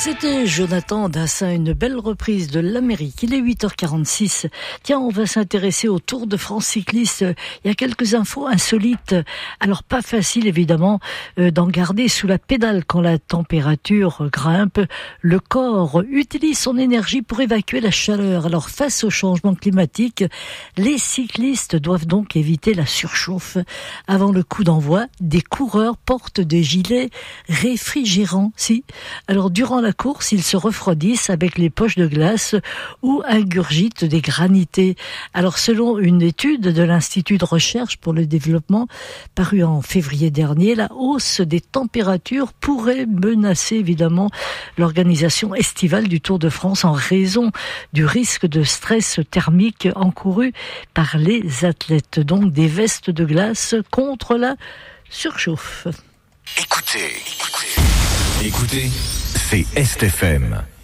C'était Jonathan Dassin, une belle reprise de l'Amérique. Il est 8h46. Tiens, on va s'intéresser au Tour de France cycliste. Il y a quelques infos insolites. Alors, pas facile, évidemment, d'en garder sous la pédale quand la température grimpe. Le corps utilise son énergie pour évacuer la chaleur. Alors, face au changement climatique, les cyclistes doivent donc éviter la surchauffe. Avant le coup d'envoi, des coureurs portent des gilets réfrigérants. Si. Alors, durant la course, ils se refroidissent avec les poches de glace ou ingurgitent des granités. Alors, selon une étude de l'Institut de recherche pour le développement parue en février dernier, la hausse des températures pourrait menacer évidemment l'organisation estivale du Tour de France en raison du risque de stress thermique encouru par les athlètes. Donc, des vestes de glace contre la surchauffe. Écoutez, c'est Est FM.